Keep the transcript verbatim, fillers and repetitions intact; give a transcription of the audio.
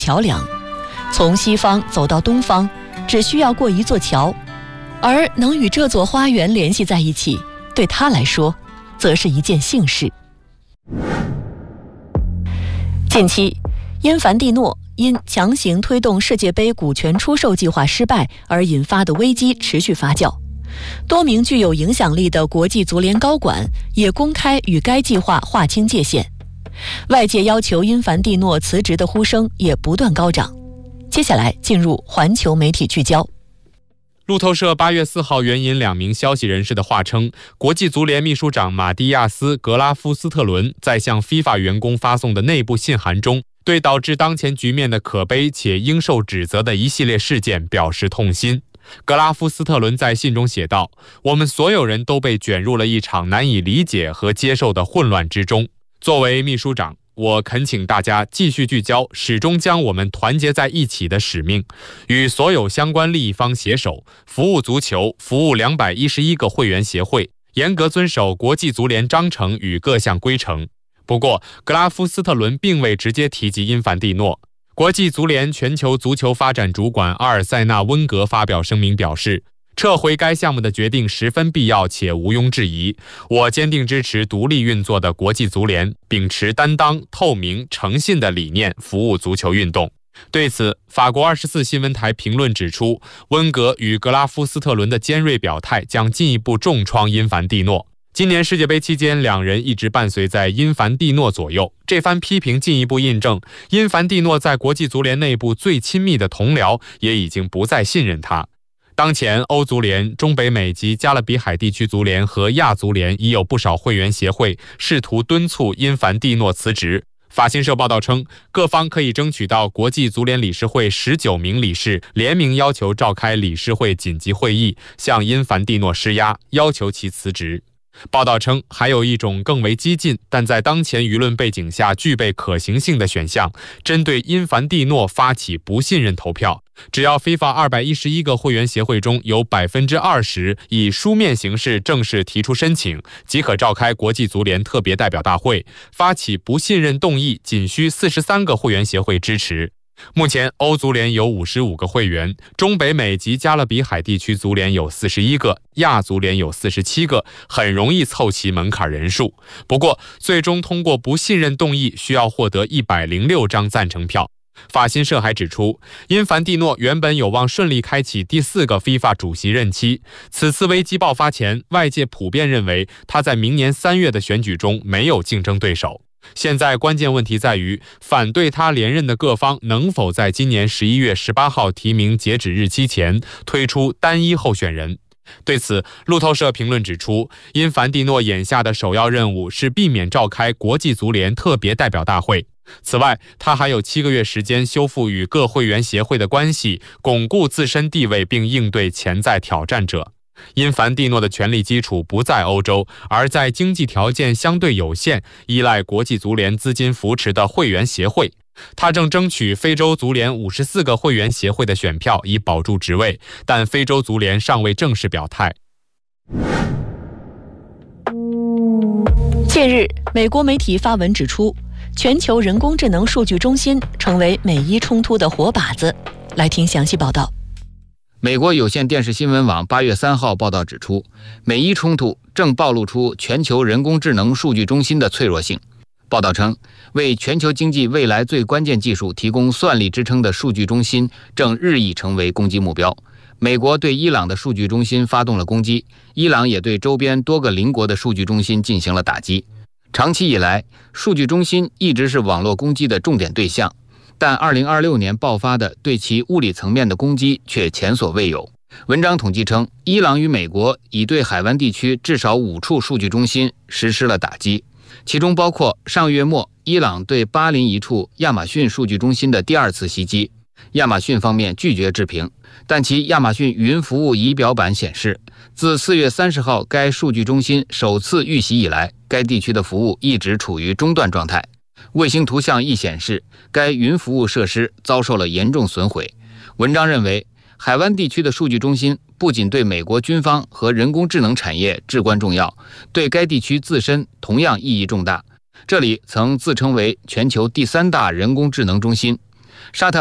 桥梁，从西方走到东方，只需要过一座桥，而能与这座花园联系在一起，对他来说，则是一件幸事。近期，因凡蒂诺因强行推动世界杯股权出售计划失败而引发的危机持续发酵，多名具有影响力的国际足联高管也公开与该计划划清界限。外界要求因凡蒂诺辞职的呼声也不断高涨。接下来进入环球媒体聚焦。 路透社八月四号援引两名消息人士的话称，国际足联秘书长马蒂亚斯·格拉夫斯特伦在向 FIFA 员工发送的内部信函中，对导致当前局面的可悲且应受指责的一系列事件表示痛心。格拉夫斯特伦在信中写道：“我们所有人都被卷入了一场难以理解和接受的混乱之中。作为秘书长，我恳请大家继续聚焦始终将我们团结在一起的使命，与所有相关利益方携手，服务足球，服务两百一十一个会员协会，严格遵守国际足联章程与各项规程。”不过，格拉夫斯特伦并未直接提及因凡蒂诺。国际足联全球足球发展主管阿尔塞纳温格发表声明表示，撤回该项目的决定十分必要且毋庸置疑。我坚定支持独立运作的国际足联，秉持担当、透明、诚信的理念服务足球运动。对此，法国二十四新闻台评论指出，温格与格拉夫斯特伦的尖锐表态将进一步重创因凡蒂诺。今年世界杯期间，两人一直伴随在因凡蒂诺左右。这番批评进一步印证，因凡蒂诺在国际足联内部最亲密的同僚也已经不再信任他。当前，欧足联、中北美及加勒比海地区足联和亚足联已有不少会员协会试图敦促因凡蒂诺辞职。法新社报道称，各方可以争取到国际足联理事会十九名理事联名要求召开理事会紧急会议，向因凡蒂诺施压，要求其辞职。报道称，还有一种更为激进，但在当前舆论背景下具备可行性的选项，针对因凡蒂诺发起不信任投票。只要 FIFA 二百一十一个会员协会中有 百分之二十 以书面形式正式提出申请，即可召开国际足联特别代表大会。发起不信任动议仅需四十三个会员协会支持。目前，欧足联有五十五个会员，中北美及加勒比海地区足联有四十一个，亚足联有四十七个，很容易凑齐门槛人数。不过，最终通过不信任动议需要获得一百零六张赞成票。法新社还指出，因凡蒂诺原本有望顺利开启第四个 FIFA 主席任期。此次危机爆发前，外界普遍认为他在明年三月的选举中没有竞争对手。现在关键问题在于，反对他连任的各方能否在今年十一月十八号提名截止日期前推出单一候选人。对此，路透社评论指出，因凡蒂诺眼下的首要任务是避免召开国际足联特别代表大会。此外，他还有七个月时间修复与各会员协会的关系，巩固自身地位，并应对潜在挑战者。因凡蒂诺的权力基础不在欧洲，而在经济条件相对有限、依赖国际足联资金扶持的会员协会。他正争取非洲足联五十四个会员协会的选票以保住职位，但非洲足联尚未正式表态。 近日，美国媒体发文指出，全球人工智能数据中心成为美伊冲突的活靶子。来听详细报道。 美国有线电视新闻网八月三号报道指出，美伊冲突正暴露出全球人工智能数据中心的脆弱性。报道称，为全球经济未来最关键技术提供算力支撑的数据中心正日益成为攻击目标。美国对伊朗的数据中心发动了攻击，伊朗也对周边多个邻国的数据中心进行了打击。长期以来，数据中心一直是网络攻击的重点对象，但二零二六年爆发的对其物理层面的攻击却前所未有。文章统计称，伊朗与美国已对海湾地区至少五处数据中心实施了打击，其中包括上月末伊朗对巴林一处亚马逊数据中心的第二次袭击。亚马逊方面拒绝置评，但其亚马逊云服务仪表板显示，自四月三十号该数据中心首次遇袭以来，该地区的服务一直处于中断状态。卫星图像亦显示，该云服务设施遭受了严重损毁。文章认为，海湾地区的数据中心不仅对美国军方和人工智能产业至关重要，对该地区自身同样意义重大。这里曾自称为全球第三大人工智能中心。 沙特